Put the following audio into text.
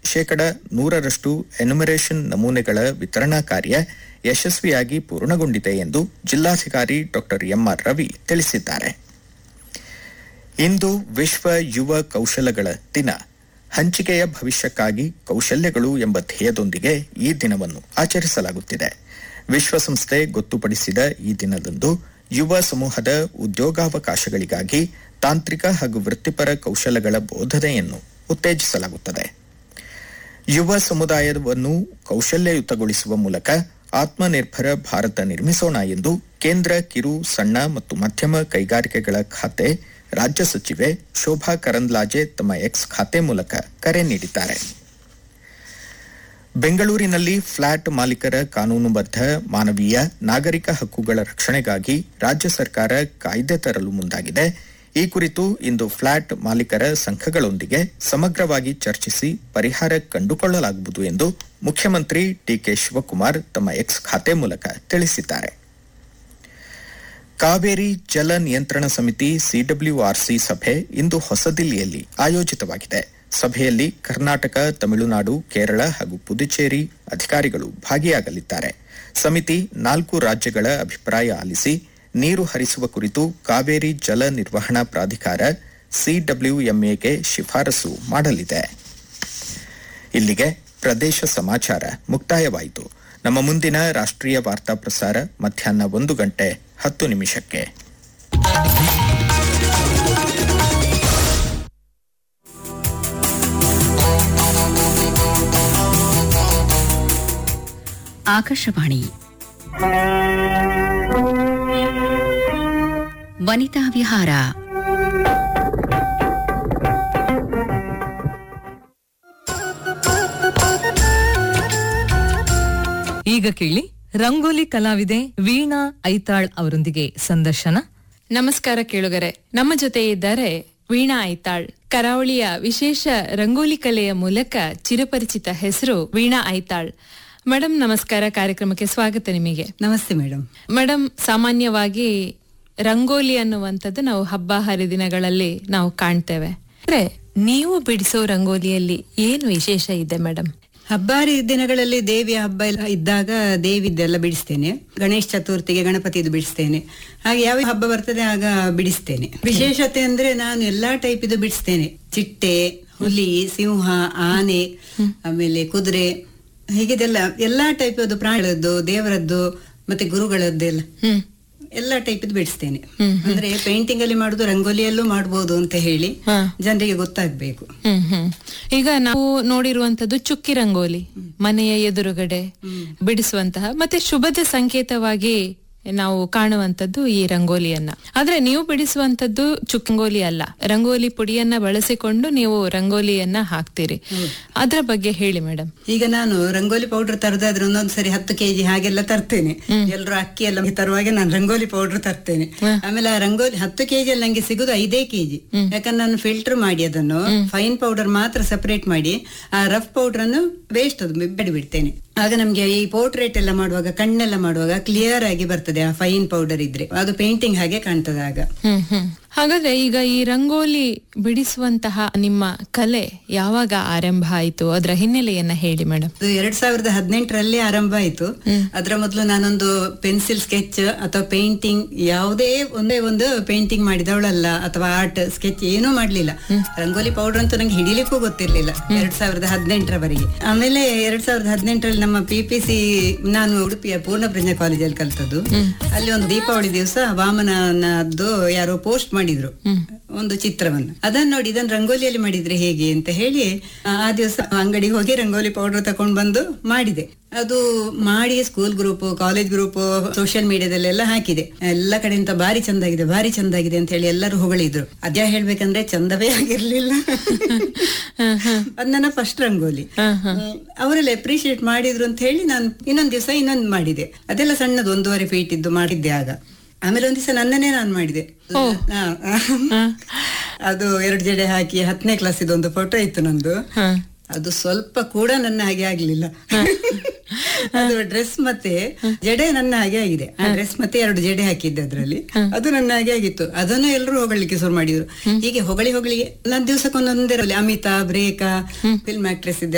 100% enumeration ನಮೂನೆಗಳ ವಿತರಣಾ ಕಾರ್ಯ ಯಶಸ್ವಿಯಾಗಿ ಪೂರ್ಣಗೊಂಡಿದೆ ಎಂದು ಜಿಲ್ಲಾಧಿಕಾರಿ ಡಾ ಎಂಆರ್ ರವಿ ತಿಳಿಸಿದ್ದಾರೆ. ಇಂದು ವಿಶ್ವ ಯುವ ಕೌಶಲಗಳ ದಿನ. ಹಂಚಿಕೆಯ ಭವಿಷ್ಯಕ್ಕಾಗಿ ಕೌಶಲ್ಯಗಳು ಎಂಬ ಧ್ಯೇಯದೊಂದಿಗೆ ಈ ದಿನವನ್ನು ಆಚರಿಸಲಾಗುತ್ತಿದೆ. ವಿಶ್ವಸಂಸ್ಥೆ ಗೊತ್ತುಪಡಿಸಿದ ಈ ದಿನದಂದು ಯುವ ಸಮೂಹದ ಉದ್ಯೋಗಾವಕಾಶಗಳಿಗಾಗಿ ತಾಂತ್ರಿಕ ಹಾಗೂ ವೃತ್ತಿಪರ ಕೌಶಲಗಳ ಬೋಧನೆಯನ್ನು ಉತ್ತೇಜಿಸಲಾಗುತ್ತದೆ. ಯುವ ಸಮುದಾಯವನ್ನು ಕೌಶಲ್ಯಯುತಗೊಳಿಸುವ ಮೂಲಕ ಆತ್ಮನಿರ್ಭರ ಭಾರತ ನಿರ್ಮಿಸೋಣ ಎಂದು ಕೇಂದ್ರ ಕಿರು, ಸಣ್ಣ ಮತ್ತು ಮಧ್ಯಮ ಕೈಗಾರಿಕೆಗಳ ಖಾತೆ ರಾಜ್ಯ ಸಚಿವೆ ಶೋಭಾ ಕರಂದ್ಲಾಜೆ ತಮ್ಮ ಎಕ್ಸ್ ಖಾತೆ ಮೂಲಕ ಕರೆ ನೀಡಿದ್ದಾರೆ. ಬೆಂಗಳೂರಿನಲ್ಲಿ ಫ್ಲಾಟ್ ಮಾಲೀಕರ ಕಾನೂನುಬದ್ಧ ಮಾನವೀಯ ನಾಗರಿಕ ಹಕ್ಕುಗಳ ರಕ್ಷಣೆಗಾಗಿ ರಾಜ್ಯ ಸರ್ಕಾರ ಕಾಯ್ದೆ ತರಲು ಮುಂದಾಗಿದೆ. ಈ ಕುರಿತು ಇಂದು ಫ್ಲಾಟ್ ಮಾಲೀಕರ ಸಂಘಗಳೊಂದಿಗೆ ಸಮಗ್ರವಾಗಿ ಚರ್ಚಿಸಿ ಪರಿಹಾರ ಕಂಡುಕೊಳ್ಳಲಾಗುವುದು ಎಂದು ಮುಖ್ಯಮಂತ್ರಿ ಡಿಕೆ ಶಿವಕುಮಾರ್ ತಮ್ಮ ಎಕ್ಸ್ ಖಾತೆ ಮೂಲಕ ತಿಳಿಸಿದ್ದಾರೆ. ಕಾವೇರಿ ಜಲ ನಿಯಂತ್ರಣ ಸಮಿತಿ ಸಿಡಬ್ಲ್ಯೂಆರ್ಸಿ ಸಭೆ ಇಂದು ಹೊಸದಿಲ್ಲಿಯಲ್ಲಿ ಆಯೋಜಿತವಾಗಿದೆ. ಸಭೆಯಲ್ಲಿ ಕರ್ನಾಟಕ, ತಮಿಳುನಾಡು, ಕೇರಳ ಹಾಗೂ ಪುದುಚೇರಿ ಅಧಿಕಾರಿಗಳು ಭಾಗಿಯಾಗಲಿದ್ದಾರೆ. ಸಮಿತಿ 4 ರಾಜ್ಯಗಳ ಅಭಿಪ್ರಾಯ ಆಲಿಸಿ ನೀರು ಹರಿಸುವ ಕುರಿತು ಕಾವೇರಿ ಜಲ ನಿರ್ವಹಣಾ ಪ್ರಾಧಿಕಾರ ಸಿಡಬ್ಲ್ಯೂಎಂಎಗೆ ಶಿಫಾರಸು ಮಾಡಲಿದೆ. ಇಲ್ಲಿಗೆ ಪ್ರದೇಶ ಸಮಾಚಾರ ಮುಕ್ತಾಯವಾಯಿತು. ನಮ್ಮ ಮುಂದಿನ ರಾಷ್ಟ್ರೀಯ ವಾರ್ತಾ ಪ್ರಸಾರ ಮಧ್ಯಾಹ್ನ 1:10 ಆಕಾಶವಾಣಿ ವನಿತಾ ವಿಹಾರ. ಈಗ ಕೇಳಿ ರಂಗೋಲಿ ಕಲಾವಿದೆ ವೀಣಾ ಐತಾಳ್ ಅವರೊಂದಿಗೆ ಸಂದರ್ಶನ. ನಮಸ್ಕಾರ ಕೇಳುಗರೆ, ನಮ್ಮ ಜೊತೆ ಇದ್ದಾರೆ ವೀಣಾ ಐತಾಳ್. ಕರಾವಳಿಯ ವಿಶೇಷ ರಂಗೋಲಿ ಕಲೆಯ ಮೂಲಕ ಚಿರಪರಿಚಿತ ಹೆಸರು ವೀಣಾ ಐತಾಳ್. ಮೇಡಮ್ ನಮಸ್ಕಾರ, ಕಾರ್ಯಕ್ರಮಕ್ಕೆ ಸ್ವಾಗತ ನಿಮಗೆ. ನಮಸ್ತೆ ಮೇಡಮ್. ಮೇಡಮ್, ಸಾಮಾನ್ಯವಾಗಿ ರಂಗೋಲಿ ಅನ್ನುವಂಥದ್ದು ನಾವು ಹಬ್ಬ ಹರಿದಿನಗಳಲ್ಲಿ ನಾವು ಕಾಣ್ತೇವೆ. ಅಂದ್ರೆ ನೀವು ಬಿಡಿಸೋ ರಂಗೋಲಿಯಲ್ಲಿ ಏನು ವಿಶೇಷ ಇದೆ ಮೇಡಮ್? ಹಬ್ಬಾರಿ ದಿನಗಳಲ್ಲಿ ದೇವಿಯ ಹಬ್ಬ ಎಲ್ಲ ಇದ್ದಾಗ ದೇವಿದ್ದೆಲ್ಲ ಬಿಡಿಸ್ತೇನೆ. ಗಣೇಶ ಚತುರ್ಥಿಗೆ ಗಣಪತಿದು ಬಿಡಿಸ್ತೇನೆ. ಹಾಗೆ ಯಾವ ಹಬ್ಬ ಬರ್ತದೆ ಆಗ ಬಿಡಿಸ್ತೇನೆ. ವಿಶೇಷತೆ ಅಂದ್ರೆ ನಾನು ಎಲ್ಲಾ ಟೈಪ್ ಇದು ಬಿಡಿಸ್ತೇನೆ. ಚಿಟ್ಟೆ, ಹುಲಿ, ಸಿಂಹ, ಆನೆ, ಆಮೇಲೆ ಕುದುರೆ, ಹೀಗಿದೆಲ್ಲ ಎಲ್ಲಾ ಟೈಪ್ ಅದು ಪ್ರಾಣಿಗಳದ್ದು, ದೇವರದ್ದು ಮತ್ತೆ ಗುರುಗಳದ್ದೆಲ್ಲ ಎಲ್ಲಾ ಟೈಪ್ ಇದು ಬಿಡಿಸ್ತೇನೆ. ಅಂದ್ರೆ ಪೇಂಟಿಂಗ್ ಅಲ್ಲಿ ಮಾಡುದು ರಂಗೋಲಿಯಲ್ಲೂ ಮಾಡಬಹುದು ಅಂತ ಹೇಳಿ ಜನರಿಗೆ ಗೊತ್ತಾಗ್ಬೇಕು. ಈಗ ನಾವು ನೋಡಿರುವಂತದ್ದು ಚುಕ್ಕಿ ರಂಗೋಲಿ, ಮನೆಯ ಎದುರುಗಡೆ ಬಿಡಿಸುವಂತಹ ಮತ್ತೆ ಶುಭದ ಸಂಕೇತವಾಗಿ ನಾವು ಕಾಣುವಂತದ್ದು ಈ ರಂಗೋಲಿಯನ್ನ. ಆದ್ರೆ ನೀವು ಬಿಡಿಸುವಂತದ್ದು ಚುಕ್ಕಂಗೋಲಿ ಅಲ್ಲ, ರಂಗೋಲಿ ಪುಡಿಯನ್ನ ಬಳಸಿಕೊಂಡು ನೀವು ರಂಗೋಲಿಯನ್ನ ಹಾಕ್ತೀರಿ. ಅದ್ರ ಬಗ್ಗೆ ಹೇಳಿ ಮೇಡಮ್. ಈಗ ನಾನು ರಂಗೋಲಿ ಪೌಡರ್ ತರದಾದ್ರೆ ಒಂದೊಂದ್ಸರಿ 10 kg ಹಾಗೆಲ್ಲ ತರ್ತೇನೆ. ಎಲ್ರು ಅಕ್ಕಿ ಎಲ್ಲ ತರುವಾಗ ನಾನು ರಂಗೋಲಿ ಪೌಡರ್ ತರ್ತೇನೆ. ಆಮೇಲೆ ಆ ರಂಗೋಲಿ 10 kg ಅಲ್ಲಿ ನಂಗೆ ಸಿಗುದು 5 kg. ಯಾಕಂದ್ರೆ ನಾನು ಫಿಲ್ಟರ್ ಮಾಡಿ ಅದನ್ನು ಫೈನ್ ಪೌಡರ್ ಮಾತ್ರ ಸಪರೇಟ್ ಮಾಡಿ ಆ ರಫ್ ಪೌಡರ್ ಅನ್ನು ವೇಸ್ಟ್ ಅದು ಬಿಡ್ತೇನೆ. ಆಗ ನಮ್ಗೆ ಈ ಪೋರ್ಟ್ರೇಟ್ ಎಲ್ಲ ಮಾಡುವಾಗ, ಕಣ್ಣೆಲ್ಲ ಮಾಡುವಾಗ ಕ್ಲಿಯರ್ ಆಗಿ ಬರ್ತದೆ ಆ ಫೈನ್ ಪೌಡರ್ ಇದ್ರೆ. ಅದು ಪೇಂಟಿಂಗ್ ಹಾಗೆ ಕಾಣ್ತದೆ ಆಗ. ಹಾಗಾದ್ರೆ ಈಗ ಈ ರಂಗೋಲಿ ಬಿಡಿಸುವಂತಹ ನಿಮ್ಮ ಕಲೆ ಯಾವಾಗ ಆರಂಭ ಆಯ್ತು? ಅದರ ಹಿನ್ನೆಲೆಯನ್ನ ಹೇಳಿ ಮೇಡಮ್. 2018ರಲ್ಲಿ ಆರಂಭ ಆಯ್ತು. ಅದರ ಮೊದಲು ನಾನೊಂದು ಪೆನ್ಸಿಲ್ ಸ್ಕೆಚ್ ಅಥವಾ ಪೇಂಟಿಂಗ್, ಯಾವುದೇ ಒಂದೇ ಒಂದು ಪೇಂಟಿಂಗ್ ಮಾಡಿದವಳಲ್ಲ, ಅಥವಾ ಆರ್ಟ್ ಸ್ಕೆಚ್ ಏನೂ ಮಾಡ್ಲಿಲ್ಲ. ರಂಗೋಲಿ ಪೌಡರ್ ಅಂತೂ ನಂಗೆ ಹಿಡಿಲಿಕ್ಕೂ ಗೊತ್ತಿರ್ಲಿಲ್ಲ 2018ರವರೆಗೆ. ಆಮೇಲೆ 2018ರಲ್ಲಿ ನಮ್ಮ PPC, ನಾನು ಉಡುಪಿಯ ಪೂರ್ಣಪ್ರಜ್ಞಾ ಕಾಲೇಜಲ್ಲಿ ಕಲ್ತದ್ದು. ಅಲ್ಲಿ ಒಂದು ದೀಪಾವಳಿ ದಿವಸ ವಾಮನದ್ದು ಯಾರೋ ಪೋಸ್ಟ್ ಮಾಡಿದ್ರು ಒಂದು ಚಿತ್ರವನ್ನು. ಅದನ್ನ ನೋಡಿ ಇದನ್ನ ರಂಗೋಲಿಯಲ್ಲಿ ಮಾಡಿದ್ರೆ ಹೇಗೆ ಅಂತ ಹೇಳಿ ಆ ದಿವಸ ಅಂಗಡಿಗೆ ಹೋಗಿ ರಂಗೋಲಿ ಪೌಡರ್ ತಕೊಂಡ್ ಬಂದು ಮಾಡಿದೆ. ಅದು ಮಾಡಿ school group, college group, social ಮೀಡಿಯಾದಲ್ಲೆಲ್ಲ ಹಾಕಿದೆ. ಎಲ್ಲ ಕಡೆಯಿಂದ ಭಾರಿ ಚಂದಾಗಿದೆ, ಭಾರಿ ಚಂದಾಗಿದೆ ಅಂತ ಹೇಳಿ ಎಲ್ಲರೂ ಹೊಗಳಿದ್ರು. ಅದ್ಯಾ ಹೇಳ್ಬೇಕಂದ್ರೆ ಚಂದವೇ ಆಗಿರ್ಲಿಲ್ಲ. ಅದ್ ನನ್ನ ಫಸ್ಟ್ ರಂಗೋಲಿ. ಅವರೆಲ್ಲ ಅಪ್ರಿಶಿಯೇಟ್ ಮಾಡಿದ್ರು ಅಂತ ಹೇಳಿ ನಾನು ಇನ್ನೊಂದ್ ದಿವಸ ಇನ್ನೊಂದು ಮಾಡಿದೆ. ಅದೆಲ್ಲ ಸಣ್ಣದು 1.5 feet ಇದ್ದು ಮಾಡಿದ್ದೆ ಆಗ. ಆಮೇಲೆ ಒಂದ್ ದಿವಸ ನನ್ನನ್ನೇ ನಾನು ಮಾಡಿದೆ. ಅದು 2 ಜಡೆ ಹಾಕಿ 10ನೇ ಕ್ಲಾಸ್ ಇದೊಂದು ಫೋಟೋ ಇತ್ತು ನಂದು. ಅದು ಸ್ವಲ್ಪ ಕೂಡ ನನ್ನ ಹಾಗೆ ಆಗ್ಲಿಲ್ಲ. ಅದು ಡ್ರೆಸ್ ಮತ್ತೆ ಜಡೆ ನನ್ನ ಹಾಗೆ ಆಗಿದೆ. ಆ ಡ್ರೆಸ್ ಮತ್ತೆ 2 ಜಡೆ ಹಾಕಿದ್ದೆ ಅದ್ರಲ್ಲಿ, ಅದು ನನ್ನ ಹಾಗೆ ಆಗಿತ್ತು. ಅದನ್ನು ಎಲ್ಲರೂ ಹೊಗಳಿಕ್ಕೆ ಶುರು ಮಾಡಿದ್ರು. ಹೀಗೆ ಹೊಗಳಿ ಒಂದೊಂದ್ ದಿವಸಕ್ಕೊಂದೊಂದೇ ಅಮಿತಾ, ರೇಖಾ, ಫಿಲ್ಮ್ ಆಕ್ಟ್ರೆಸ್ ಇದ್ದೆ